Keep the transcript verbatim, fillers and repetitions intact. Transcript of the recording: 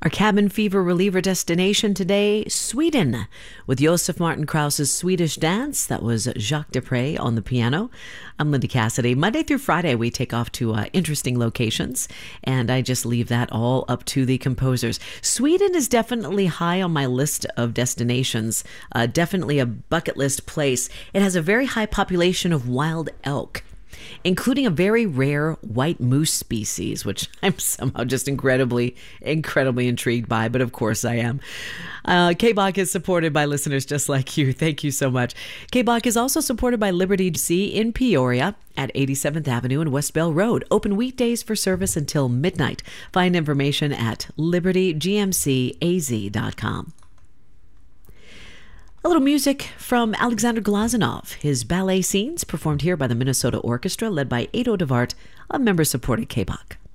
Our cabin fever reliever destination today, Sweden, with Josef Martin Krause's Swedish Dance. That was Jacques Dupre on the piano. I'm Linda Cassidy. Monday through Friday, we take off to uh, interesting locations, and I just leave that all up to the composers. Sweden is definitely high on my list of destinations, uh, definitely a bucket list place. It has a very high population of wild elk, including a very rare white moose species, which I'm somehow just incredibly, incredibly intrigued by, but of course I am. Uh, K B O C is supported by listeners just like you. Thank you so much. K B O C is also supported by Liberty G M C in Peoria at eighty-seventh Avenue and West Bell Road. Open weekdays for service until midnight. Find information at liberty g m c a z dot com. A little music from Alexander Glazunov. His ballet scenes performed here by the Minnesota Orchestra, led by Ado DeVart, a member-supported K B O C.